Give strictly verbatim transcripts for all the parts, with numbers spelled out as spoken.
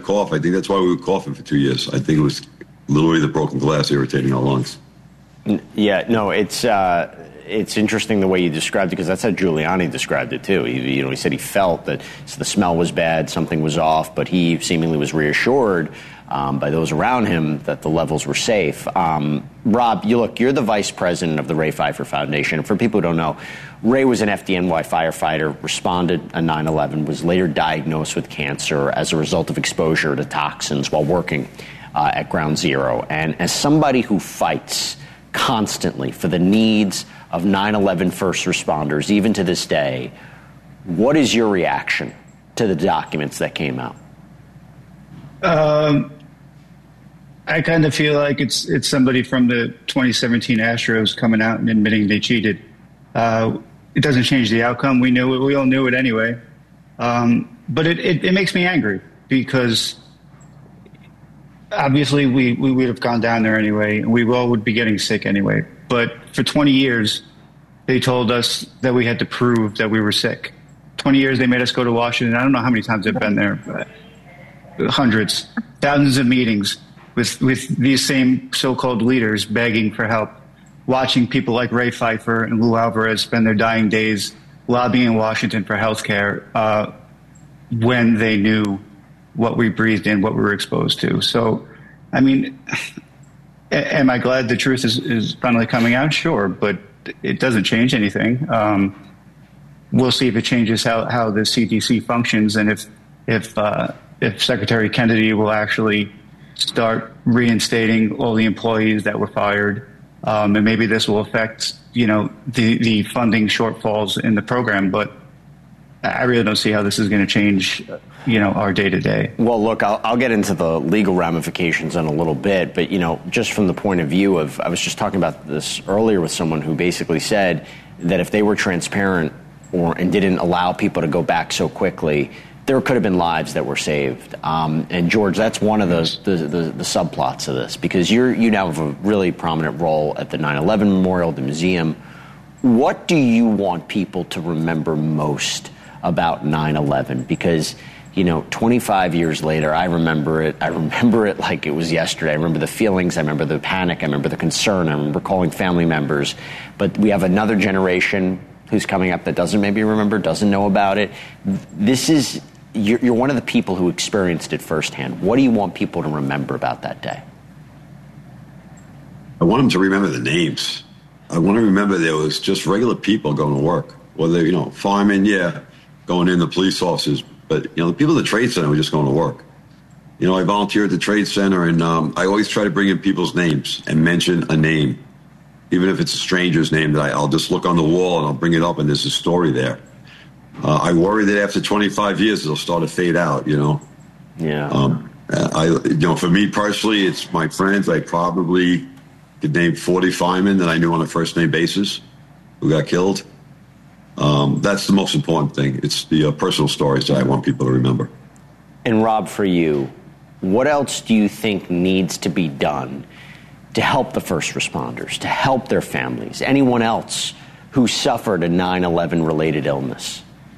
cough. I think that's why we were coughing for two years. I think it was literally the broken glass irritating our lungs. Yeah, no, it's uh, it's interesting the way you described it, because that's how Giuliani described it too. He, you know, he said he felt that the smell was bad, something was off, but he seemingly was reassured um, by those around him that the levels were safe. Um, Rob, you look, you're the vice president of the Ray Pfeiffer Foundation. And for people who don't know, Ray was an F D N Y firefighter, responded on nine eleven, was later diagnosed with cancer as a result of exposure to toxins while working uh, at Ground Zero. And as somebody who fights constantly for the needs of nine eleven first responders, even to this day, what is your reaction to the documents that came out? Um, I kind of feel like it's it's somebody from the twenty seventeen Astros coming out and admitting they cheated. Uh, it doesn't change the outcome. We knew it. We all knew it anyway. Um, but it, it, it makes me angry because obviously we, we would have gone down there anyway, and we all would be getting sick anyway. But for twenty years, they told us that we had to prove that we were sick. twenty years they made us go to Washington. I don't know how many times I've been there, but hundreds, thousands of meetings with, with these same so-called leaders begging for help, watching people like Ray Pfeiffer and Lou Alvarez spend their dying days lobbying in Washington for health care uh, when they knew what we breathed in, what we were exposed to. So, I mean, am I glad the truth is, is finally coming out? Sure, but it doesn't change anything. Um, we'll see if it changes how, how the C D C functions, and if if uh, if Secretary Kennedy will actually start reinstating all the employees that were fired, um, and maybe this will affect, you know, the the funding shortfalls in the program. But I really don't see how this is going to change, you know, our day to day. Well, look, I'll, I'll get into the legal ramifications in a little bit, but, you know, just from the point of view of, I was just talking about this earlier with someone who basically said that if they were transparent or and didn't allow people to go back so quickly, there could have been lives that were saved. Um, and George, that's one of the, the, the, the subplots of this, because you're you now have a really prominent role at the nine eleven Memorial, the museum. What do you want people to remember most about nine eleven? Because, you know, twenty-five years later, I remember it. I remember it like it was yesterday. I remember the feelings. I remember the panic. I remember the concern. I remember calling family members. But we have another generation who's coming up that doesn't maybe remember, doesn't know about it. This is, you're, you're one of the people who experienced it firsthand. What do you want people to remember about that day? I want them to remember the names. I want to remember there was just regular people going to work. Whether, you know, firemen, yeah, going in, the police officers. But, you know, the people at the Trade Center were just going to work. You know, I volunteer at the Trade Center, and um, I always try to bring in people's names and mention a name. Even if it's a stranger's name, that I, I'll just look on the wall and I'll bring it up, and there's a story there. Uh, I worry that after twenty-five years, it'll start to fade out, you know. Yeah. Um, I, you know, for me personally, it's my friends. I probably could name forty firemen that I knew on a first-name basis who got killed. Um, that's the most important thing. It's the uh, personal stories that I want people to remember. And Rob, for you, what else do you think needs to be done to help the first responders, to help their families, anyone else who suffered a nine eleven related illness?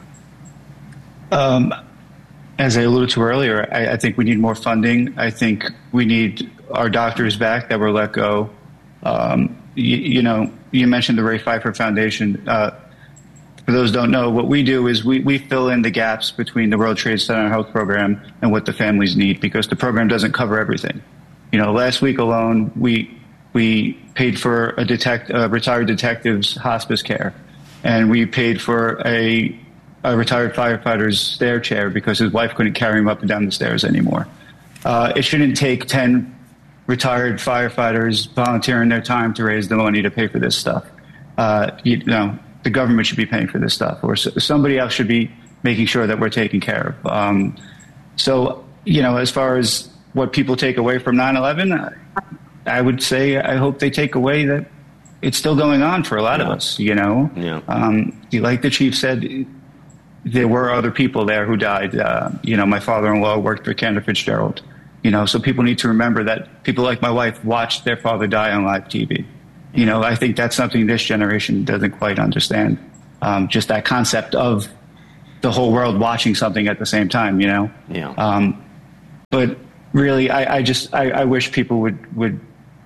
Um, as I alluded to earlier, I, I think we need more funding. I think we need our doctors back that were let go. Um, you, you know, you mentioned the Ray Pfeiffer Foundation. Uh, For those who don't know, what we do is we, we fill in the gaps between the World Trade Center Health Program and what the families need, because the program doesn't cover everything. You know, last week alone, we we paid for a detect, a retired detective's hospice care, and we paid for a, a retired firefighter's stair chair because his wife couldn't carry him up and down the stairs anymore. Uh, it shouldn't take ten retired firefighters volunteering their time to raise the money to pay for this stuff. Uh, you know, the government should be paying for this stuff, or somebody else should be making sure that we're taken care of. Um, so, you know, as far as what people take away from nine eleven, I would say I hope they take away that it's still going on for a lot yeah. of us, you know. Yeah. Um, like the chief said, there were other people there who died. Uh, you know, my father-in-law worked for Cantor Fitzgerald. You know, so people need to remember that people like my wife watched their father die on live T V. You know, I think that's something this generation doesn't quite understand. Um, just that concept of the whole world watching something at the same time, you know? Yeah. Um, But really, I, I just I, I wish people would would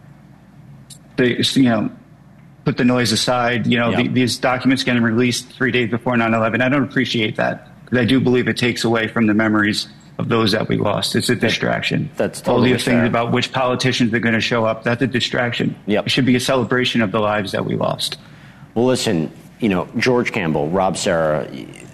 they, you know put the noise aside. You know, yep. the, these documents getting released three days before nine eleven. I don't appreciate that because I do believe it takes away from the memories of those that we lost. It's a distraction. That's totally all the fair. things about which politicians are going to show up. That's a distraction. Yep. It should be a celebration of the lives that we lost. Well, listen, you know, George Campbell, Rob Serra,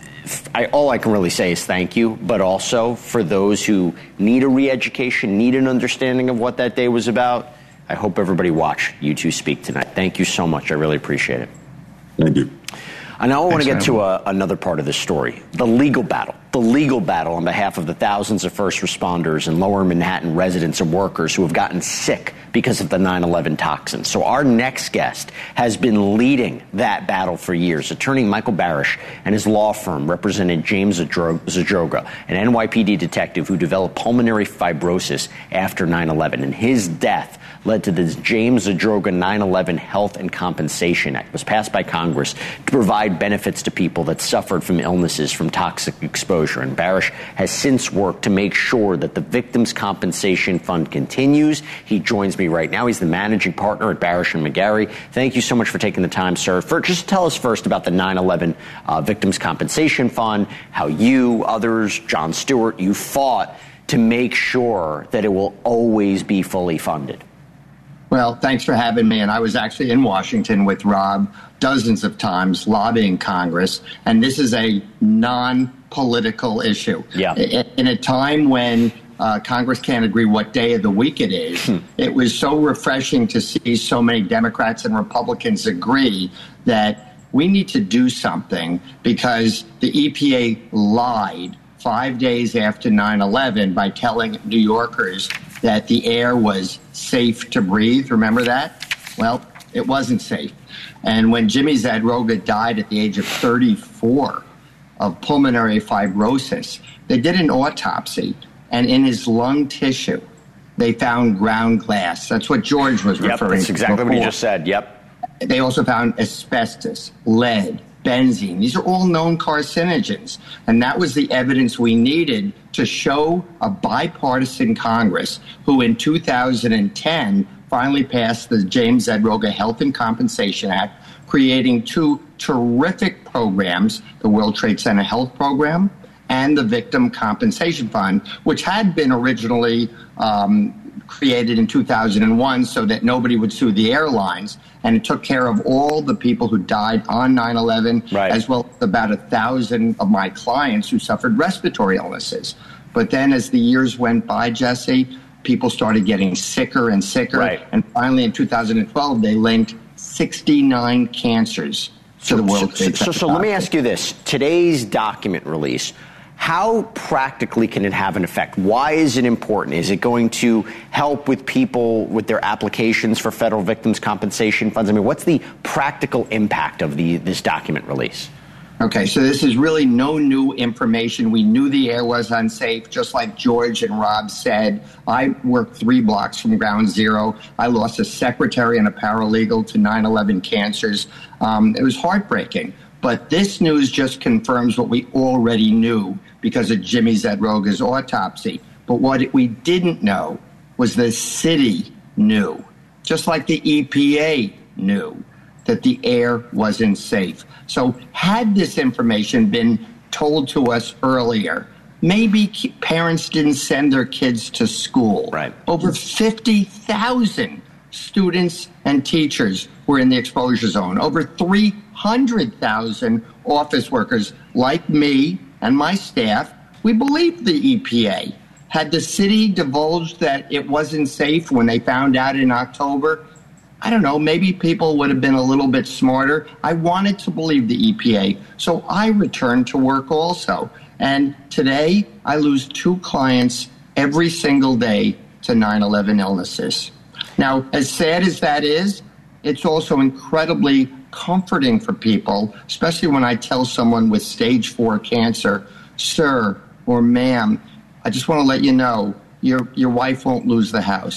I, all I can really say is thank you, but also for those who need a re-education, need an understanding of what that day was about, I hope everybody watched you two speak tonight. Thank you so much. I really appreciate it. Thank you. And now I want to get to a, another part of the story, the legal battle. The legal battle on behalf of the thousands of first responders and lower Manhattan residents and workers who have gotten sick because of the nine eleven toxins. So our next guest has been leading that battle for years. Attorney Michael Barish and his law firm represented James Zadroga, an N Y P D detective who developed pulmonary fibrosis after nine eleven. And his death led to the James Zadroga nine eleven Health and Compensation Act. It was passed by Congress to provide benefits to people that suffered from illnesses from toxic exposure. And Barish has since worked to make sure that the Victims' Compensation Fund continues. He joins me right now. He's the managing partner at Barish and McGarry. Thank you so much for taking the time, sir. For, just tell us first about the nine eleven uh, Victims' Compensation Fund, how you, others, Jon Stewart, you fought to make sure that it will always be fully funded. Well, thanks for having me. And I was actually in Washington with Rob dozens of times lobbying Congress. And this is a non-political issue. Yeah. In a time when uh, Congress can't agree what day of the week it is, hmm. it was so refreshing to see so many Democrats and Republicans agree that we need to do something because the E P A lied five days after nine eleven by telling New Yorkers that the air was safe to breathe. Remember that? Well, it wasn't safe. And when Jimmy Zadroga died at the age of thirty-four of pulmonary fibrosis, they did an autopsy, and in his lung tissue, they found ground glass. That's what George was yep, referring to. That's exactly before. what he just said. Yep. They also found asbestos, lead, benzene. These are all known carcinogens. And that was the evidence we needed to show a bipartisan Congress who in two thousand ten finally passed the James Zadroga Health and Compensation Act, creating two terrific programs, the World Trade Center Health Program and the Victim Compensation Fund, which had been originally um, created in two thousand one so that nobody would sue the airlines. And it took care of all the people who died on nine eleven, right. as well as about a thousand of my clients who suffered respiratory illnesses. But then as the years went by, Jesse, people started getting sicker and sicker. Right. And finally, in two thousand twelve, they linked sixty-nine cancers to the World Trade So, Center. so, so let me ask you this. Today's document release, how practically can it have an effect? Why is it important? Is it going to help with people with their applications for federal victims' compensation funds? I mean, what's the practical impact of the this document release? Okay, so this is really no new information. We knew the air was unsafe, just like George and Rob said. I worked three blocks from ground zero. I lost a secretary and a paralegal to nine eleven cancers. Um, it was heartbreaking. But this news just confirms what we already knew because of Jimmy Zadroga's autopsy. But what we didn't know was the city knew, just like the E P A knew, that the air wasn't safe. So had this information been told to us earlier, maybe parents didn't send their kids to school. Right. Over fifty thousand students and teachers were in the exposure zone. Over three hundred thousand office workers like me and my staff, we believed the E P A. Had the city divulged that it wasn't safe when they found out in October, I don't know, maybe people would have been a little bit smarter. I wanted to believe the E P A, so I returned to work also. And today, I lose two clients every single day to nine eleven illnesses. Now, as sad as that is, it's also incredibly comforting for people, especially when I tell someone with stage four cancer, sir or ma'am, I just want to let you know your your wife won't lose the house.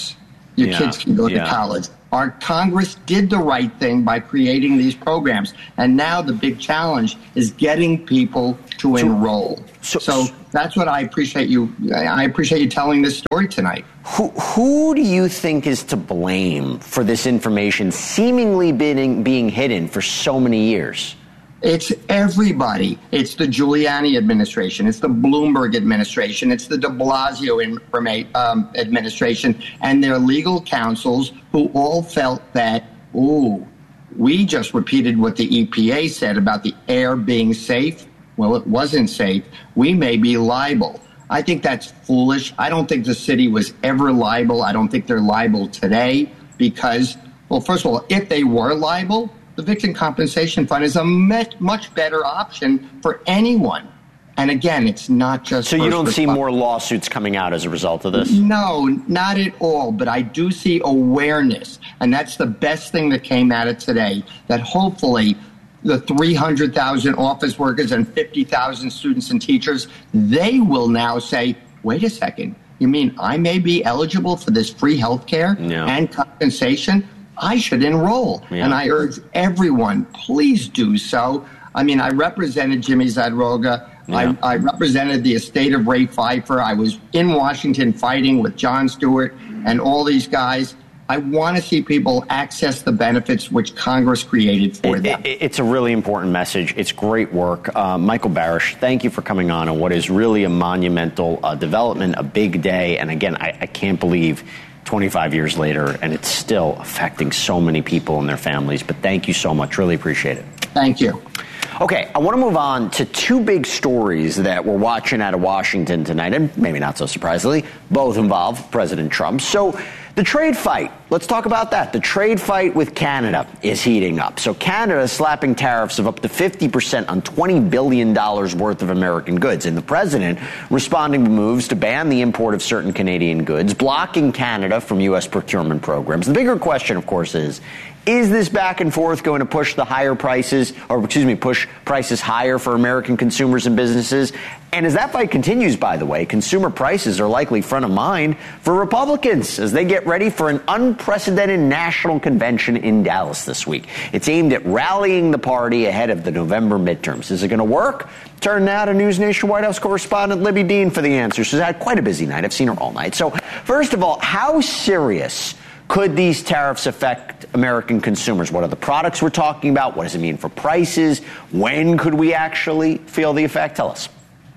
your yeah. kids can go yeah. to college. Our Congress did the right thing by creating these programs. And now the big challenge is getting people to so, enroll. So, so that's what I appreciate you. I appreciate you telling this story tonight. Who, who do you think is to blame for this information seemingly being, being hidden for so many years? It's everybody. It's the Giuliani administration. It's the Bloomberg administration. It's the de Blasio informa- um, administration and their legal counsels who all felt that, ooh, we just repeated what the E P A said about the air being safe. Well, it wasn't safe. We may be liable. I think that's foolish. I don't think the city was ever liable. I don't think they're liable today because, well, first of all, if they were liable, the Victim Compensation Fund is a much, much better option for anyone. And again, it's not just... So you don't see more lawsuits coming out as a result of this? No, not at all. But I do see awareness. And that's the best thing that came out of today, that hopefully the three hundred thousand office workers and fifty thousand students and teachers, they will now say, wait a second, you mean I may be eligible for this free health care yeah. and compensation? I should enroll. Yeah. And I urge everyone, please do so. I mean, I represented Jimmy Zadroga. Yeah. I, I represented the estate of Ray Pfeiffer. I was in Washington fighting with Jon Stewart and all these guys. I want to see people access the benefits which Congress created for it, them. It, it's a really important message. It's great work. Uh, Michael Barish, thank you for coming on on what is really a monumental uh, development, a big day. And again, I, I can't believe twenty-five years later, and it's still affecting so many people and their families. But thank you so much. Really appreciate it. Thank you. Okay, I want to move on to two big stories that we're watching out of Washington tonight, and maybe not so surprisingly, both involve President Trump. So the trade fight, let's talk about that. The trade fight with Canada is heating up. So Canada is slapping tariffs of up to fifty percent on twenty billion dollars worth of American goods. And the president responding to moves to ban the import of certain Canadian goods, blocking Canada from U S procurement programs. The bigger question, of course, is, is this back and forth going to push the higher prices, or excuse me, push prices higher for American consumers and businesses? And as that fight continues, by the way, consumer prices are likely front of mind for Republicans as they get ready for an unprecedented national convention in Dallas this week. It's aimed at rallying the party ahead of the November midterms. Is it going to work? Turn now to News Nation White House correspondent Libby Dean for the answer. She's had quite a busy night. I've seen her all night. So first of all, how serious could these tariffs affect American consumers? What are the products we're talking about? What does it mean for prices? When could we actually feel the effect? Tell us.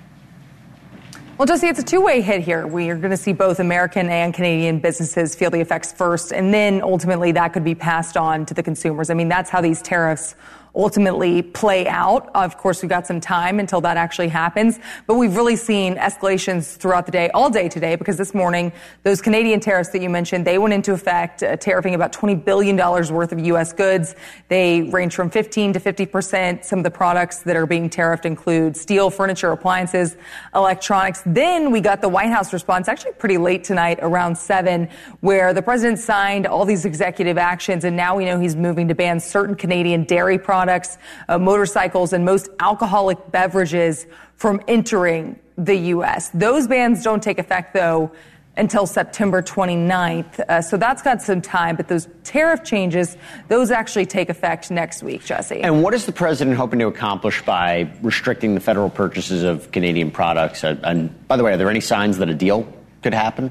Well, Jesse, it's a two-way hit here. We are going to see both American and Canadian businesses feel the effects first, and then ultimately that could be passed on to the consumers. I mean, that's how these tariffs ultimately play out. Of course, we've got some time until that actually happens, but we've really seen escalations throughout the day, all day today, because this morning, those Canadian tariffs that you mentioned, they went into effect, uh, tariffing about twenty billion dollars worth of U S goods. They range from fifteen to fifty percent. Some of the products that are being tariffed include steel, furniture, appliances, electronics. Then we got the White House response actually pretty late tonight, around seven, where the president signed all these executive actions, and now we know he's moving to ban certain Canadian dairy products. Products, uh, motorcycles, and most alcoholic beverages from entering the U S. Those bans don't take effect, though, until September twenty-ninth. Uh, so that's got some time. But those tariff changes, those actually take effect next week, Jesse. And what is the president hoping to accomplish by restricting the federal purchases of Canadian products? Uh, and by the way, are there any signs that a deal could happen?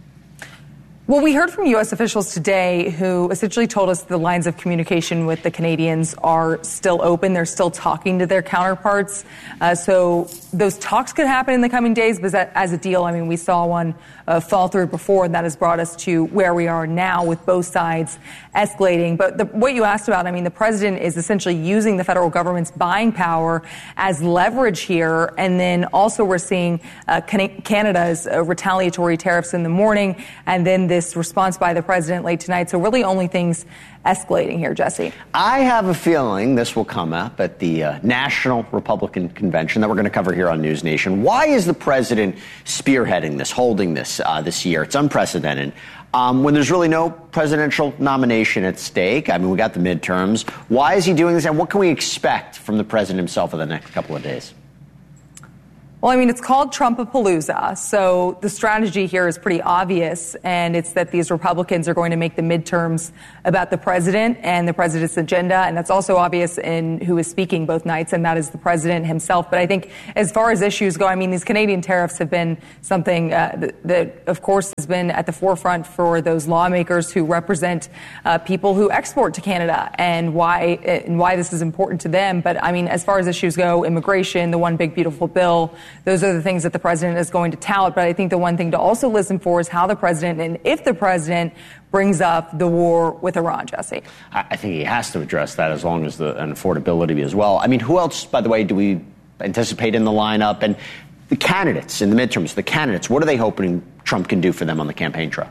Well, we heard from U S officials today who essentially told us the lines of communication with the Canadians are still open. They're still talking to their counterparts. Uh, so those talks could happen in the coming days, but as a deal, I mean, we saw one uh, fall through before, and that has brought us to where we are now with both sides escalating. But the, what you asked about, I mean, the president is essentially using the federal government's buying power as leverage here. And then also we're seeing uh, Canada's uh, retaliatory tariffs in the morning, and then this This response by the president late tonight. So really only things escalating here, Jesse. I have a feeling this will come up at the uh, National Republican Convention that we're going to cover here on News Nation. Why is the president spearheading this, holding this uh, this year? It's unprecedented. Um, when there's really no presidential nomination at stake. I mean, we got the midterms. Why is he doing this? And what can we expect from the president himself in the next couple of days? Well, I mean, it's called Trumpapalooza, so the strategy here is pretty obvious, and it's that these Republicans are going to make the midterms about the president and the president's agenda, and that's also obvious in who is speaking both nights, and that is the president himself. But I think as far as issues go, I mean, these Canadian tariffs have been something uh, that, that, of course, has been at the forefront for those lawmakers who represent uh, people who export to Canada, and why and why this is important to them. But, I mean, as far as issues go, immigration, the one big beautiful bill, those are the things that the president is going to tout. But I think the one thing to also listen for is how the president, and if the president, brings up the war with Iran, Jesse. I think he has to address that, as long as the and affordability as well. I mean, who else, by the way, do we anticipate in the lineup? And the candidates in the midterms, the candidates, what are they hoping Trump can do for them on the campaign trail?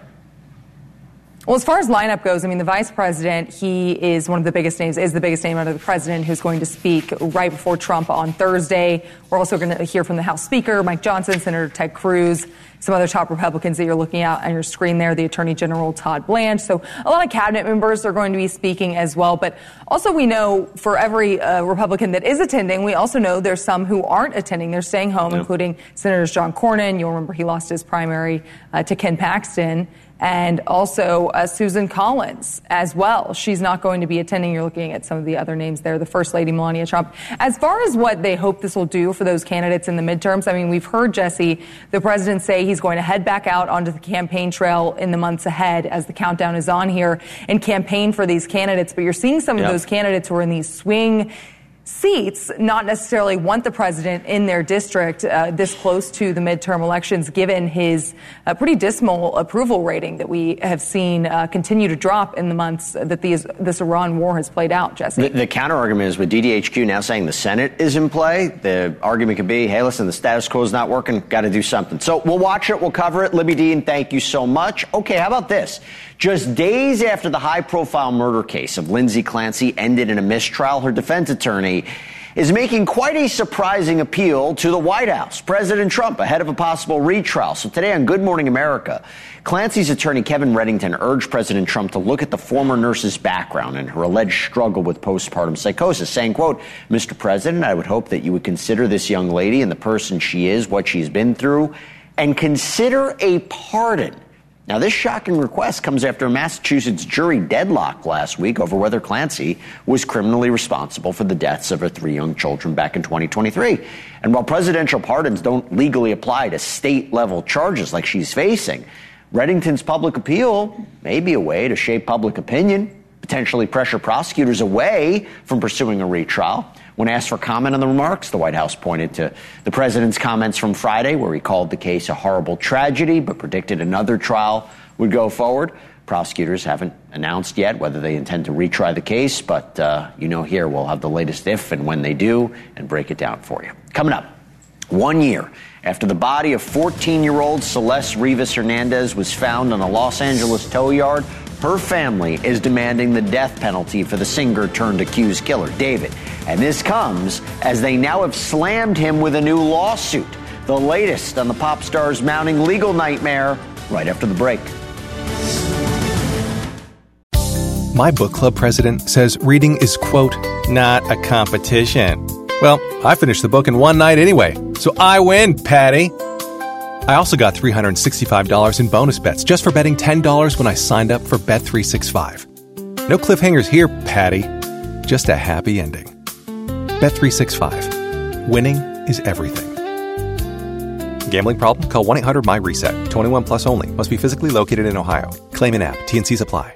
Well, as far as lineup goes, I mean, the vice president, he is one of the biggest names, is the biggest name under the president, who's going to speak right before Trump on Thursday. We're also going to hear from the House Speaker, Mike Johnson, Senator Ted Cruz, some other top Republicans that you're looking at on your screen there, the Attorney General Todd Blanche. So a lot of cabinet members are going to be speaking as well. But also we know for every uh, Republican that is attending, we also know there's some who aren't attending. They're staying home, yeah. including Senators John Cornyn. You'll remember he lost his primary uh, to Ken Paxton. And also uh, Susan Collins as well. She's not going to be attending. You're looking at some of the other names there, the First Lady Melania Trump. As far as what they hope this will do for those candidates in the midterms, I mean, we've heard, Jesse, the president say he's going to head back out onto the campaign trail in the months ahead as the countdown is on here and campaign for these candidates. But you're seeing some yep. of those candidates who are in these swing seats not necessarily want the president in their district uh, this close to the midterm elections, given his uh, pretty dismal approval rating that we have seen uh, continue to drop in the months that these, this Iran war has played out, Jesse. The, the counter argument is with D D H Q now saying the Senate is in play. The argument could be, hey, listen, the status quo is not working. Got to do something. So we'll watch it. We'll cover it. Libby Dean, thank you so much. Okay, how about this? Just days after the high-profile murder case of Lindsay Clancy ended in a mistrial, her defense attorney is making quite a surprising appeal to the White House, President Trump, ahead of a possible retrial. So today on Good Morning America, Clancy's attorney Kevin Reddington urged President Trump to look at the former nurse's background and her alleged struggle with postpartum psychosis, saying, quote, Mister President, I would hope that you would consider this young lady and the person she is, what she's been through, and consider a pardon. Now, this shocking request comes after a Massachusetts jury deadlocked last week over whether Clancy was criminally responsible for the deaths of her three young children back in twenty twenty-three. And while presidential pardons don't legally apply to state-level charges like she's facing, Reddington's public appeal may be a way to shape public opinion, potentially pressure prosecutors away from pursuing a retrial. When asked for comment on the remarks, the White House pointed to the president's comments from Friday, where he called the case a horrible tragedy, but predicted another trial would go forward. Prosecutors haven't announced yet whether they intend to retry the case, but uh, you know here we'll have the latest if and when they do and break it down for you. Coming up, one year after the body of fourteen-year-old Celeste Rivas Hernandez was found on a Los Angeles tow yard, her family is demanding the death penalty for the singer-turned-accused killer, David. And this comes as they now have slammed him with a new lawsuit. The latest on the pop star's mounting legal nightmare right after the break. My book club president says reading is, quote, not a competition. Well, I finished the book in one night anyway, so I win, Patty. I also got three hundred sixty-five dollars in bonus bets just for betting ten dollars when I signed up for Bet three sixty-five. No cliffhangers here, Patty. Just a happy ending. Bet three sixty-five. Winning is everything. Gambling problem? Call one eight hundred my reset. twenty-one plus only. Must be physically located in Ohio. Claim in app. T and C's apply.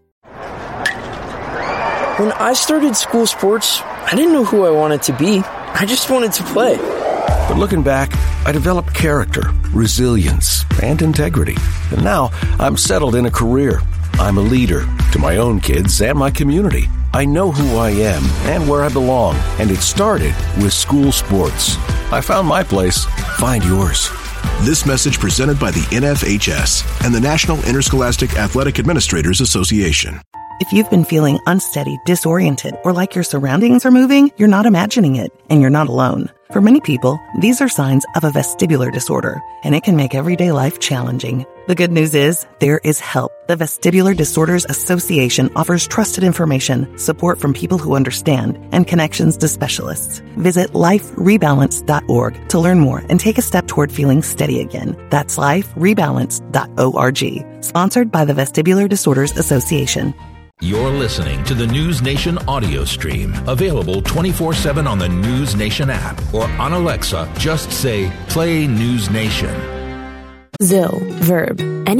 When I started school sports, I didn't know who I wanted to be. I just wanted to play. But looking back, I developed character, resilience, and integrity. And now I'm settled in a career. I'm a leader to my own kids and my community. I know who I am and where I belong. And it started with school sports. I found my place. Find yours. This message presented by the N F H S and the National Interscholastic Athletic Administrators Association. If you've been feeling unsteady, disoriented, or like your surroundings are moving, you're not imagining it, and you're not alone. For many people, these are signs of a vestibular disorder, and it can make everyday life challenging. The good news is there is help. The Vestibular Disorders Association offers trusted information, support from people who understand, and connections to specialists. Visit life rebalance dot org to learn more and take a step toward feeling steady again. That's life rebalance dot org. Sponsored by the Vestibular Disorders Association. You're listening to the News Nation audio stream, available twenty-four seven on the News Nation app or on Alexa. Just say, play News Nation. Zill, verb. Any